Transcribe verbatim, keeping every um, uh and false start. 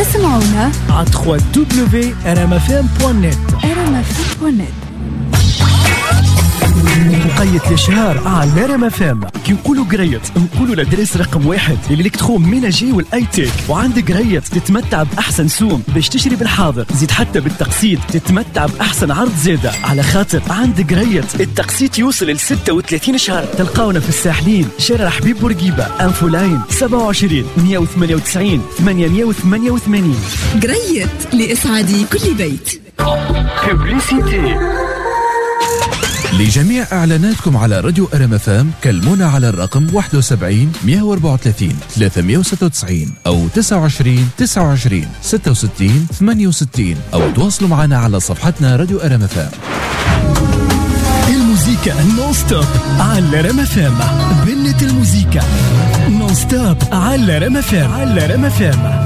تسمعونا على دبليو دبليو دبليو دوت ار ام اف ام دوت نت ار ام اف ام دوت نت. مقيد الاشهار على ار ام اف ام. كي نقولوا قريت نقولوا لدرس رقم واحد الالكترون ميناجي والاي تيك. وعندك قريت تتمتع باحسن سوم باش تشري بالحاضر، زيد حتى بالتقسيط تتمتع باحسن عرض زاده، على خاطر عندك قريت التقسيط يوصل ل ستة وثلاثين شهر. تلقاونا في الساحلين، شارع حبيب بورقيبه، انفو لاين سبعة وعشرين مية وثمانية وتسعين ثمانمية وثمانية وثمانين. قريت لإسعاد كل بيت. ببليسيتي. لجميع إعلاناتكم على راديو ار ام اف ام كلمونا على الرقم واحد وسبعين مية وأربعة وثلاثين ثلاثمية وستة وتسعين أو تسعة وعشرين تسعة وعشرين ستة وستين ثمانية وستين أو تواصلوا معنا على صفحتنا راديو ار ام اف ام. الموسيقى نون ستوب على ار ام اف ام. بنت الموسيقى نون ستوب على ار ام اف ام على ار ام اف ام.